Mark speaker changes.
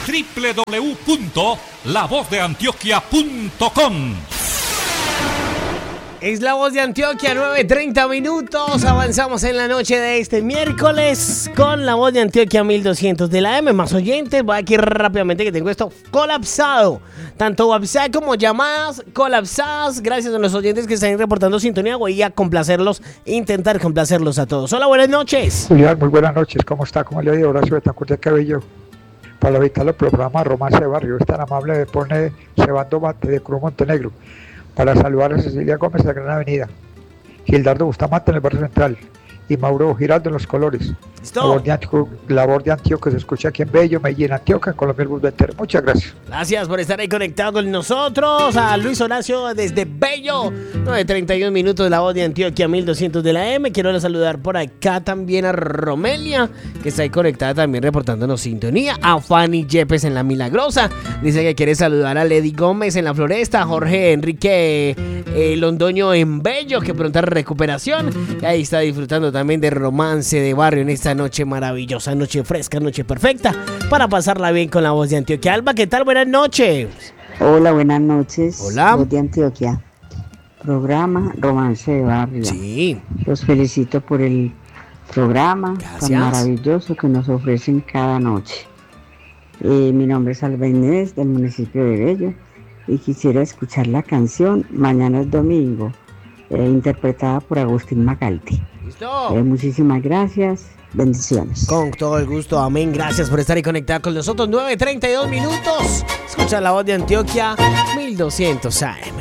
Speaker 1: www.lavozdeantioquia.com.
Speaker 2: Es La Voz de Antioquia, 9:30 minutos. Avanzamos en la noche de este miércoles con La Voz de Antioquia 1200 de la M. Más oyentes, voy aquí rápidamente que tengo esto colapsado. Tanto WhatsApp como llamadas colapsadas. Gracias a los oyentes que están reportando sintonía. Voy a complacerlos, intentar complacerlos a todos. Hola, buenas noches.
Speaker 3: Julián, muy buenas noches. ¿Cmo está? ¿Cómo le ha ido? Horacio Betancourt de Cabello. Para evitar los programas Romance de Barrio, es tan amable me pone Cebando Mate de Cruz Montenegro. Para saludar a Cecilia Gómez de la Gran Avenida, Gildardo Bustamante en el Barrio Central y Mauro Giraldo en Los Colores. La Voz de Antioquia se escucha aquí en Bello, Medellín, Antioquia, Colombia, el mundo entero. Muchas gracias.
Speaker 2: Gracias por estar ahí conectado con nosotros. A Luis Horacio desde Bello, 9:31 minutos de La Voz de Antioquia 1200 de la M. Quiero saludar por acá también a Romelia, que está ahí conectada también reportándonos sintonía. A Fanny Yepes en La Milagrosa. Dice que quiere saludar a Lady Gómez en La Floresta. Jorge Enrique Londoño en Bello, que pronta recuperación. Y ahí está disfrutando también de Romance de Barrio en esta noche maravillosa, noche fresca, noche perfecta para pasarla bien con La Voz de Antioquia. Alba, ¿qué tal? Buenas noches.
Speaker 4: Hola, buenas noches.
Speaker 2: Hola.
Speaker 4: Voz de Antioquia. Programa Romance de Barrio.
Speaker 2: Sí.
Speaker 4: Los felicito por el programa
Speaker 2: Gracias.
Speaker 4: tan maravilloso que nos ofrecen cada noche. Mi nombre es Alba Inés, del municipio de Bello, y quisiera escuchar la canción Mañana es Domingo, interpretada por Agustín Magaldi.
Speaker 2: Listo.
Speaker 4: Muchísimas gracias. Bendiciones.
Speaker 2: Con todo el gusto, amén. Gracias por estar ahí conectada con nosotros. 9:32 minutos. Escucha La Voz de Antioquia 1200 AM.